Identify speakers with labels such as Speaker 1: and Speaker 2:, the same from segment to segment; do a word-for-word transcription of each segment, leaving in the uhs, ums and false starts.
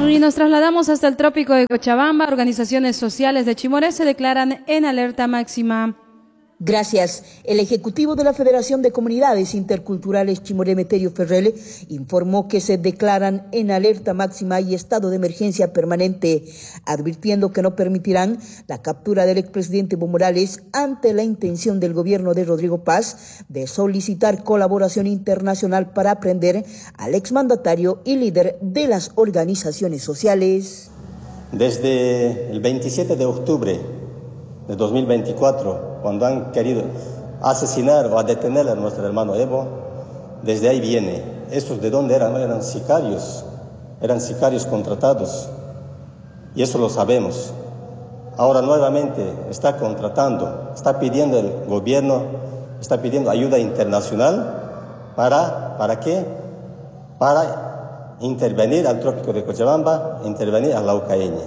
Speaker 1: Y nos trasladamos hasta el trópico de Cochabamba. Organizaciones sociales de Chimoré se declaran en alerta máxima.
Speaker 2: Gracias. El Ejecutivo de la Federación de Comunidades Interculturales Chimoré Meterio Ferrell informó que se declaran en alerta máxima y estado de emergencia permanente, advirtiendo que no permitirán la captura del expresidente Evo Morales ante la intención del gobierno de Rodrigo Paz de solicitar colaboración internacional para aprehender al exmandatario y líder de las organizaciones sociales.
Speaker 3: Desde el veintisiete de octubre de dos mil veinticuatro, cuando han querido asesinar o a detener a nuestro hermano Evo, desde ahí viene. ¿Esos de dónde eran? Eran sicarios, eran sicarios contratados, y eso lo sabemos. Ahora nuevamente está contratando, está pidiendo el gobierno, está pidiendo ayuda internacional. ¿Para, para qué? Para intervenir al trópico de Cochabamba, intervenir a la Laucaeña.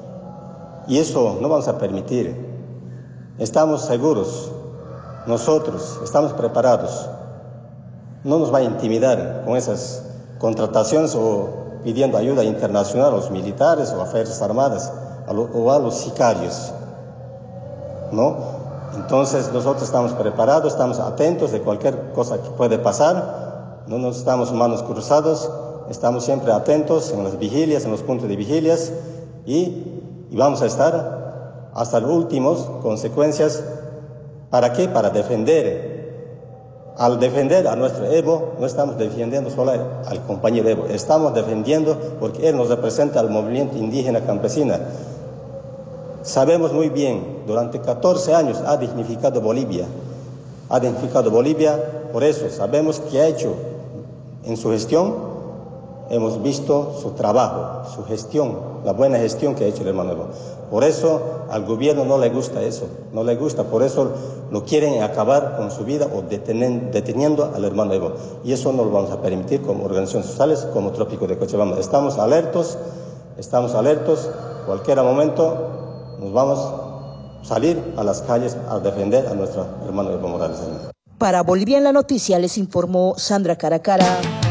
Speaker 3: Y eso no vamos a permitir. Estamos seguros, nosotros estamos preparados. No nos va a intimidar con esas contrataciones o pidiendo ayuda internacional a los militares o a Fuerzas Armadas a lo, o a los sicarios, ¿no? Entonces nosotros estamos preparados, estamos atentos de cualquier cosa que puede pasar, no nos estamos manos cruzados, estamos siempre atentos en las vigilias, en los puntos de vigilias y, y vamos a estar hasta las últimas consecuencias. ¿Para qué? Para defender. Al defender a nuestro Evo, no estamos defendiendo solo al compañero Evo, estamos defendiendo porque él nos representa al movimiento indígena campesina. Sabemos muy bien, durante catorce años ha dignificado Bolivia, ha dignificado Bolivia, por eso sabemos qué ha hecho en su gestión. Hemos visto su trabajo, su gestión, la buena gestión que ha hecho el hermano Evo. Por eso al gobierno no le gusta eso, no le gusta, por eso lo quieren acabar con su vida o detenen, deteniendo al hermano Evo. Y eso no lo vamos a permitir como organizaciones sociales, como Trópico de Cochabamba. Estamos alertos, estamos alertos, cualquier momento nos vamos a salir a las calles a defender a nuestro hermano Evo Morales.
Speaker 2: Para Bolivia en la Noticia les informó Sandra Caracara.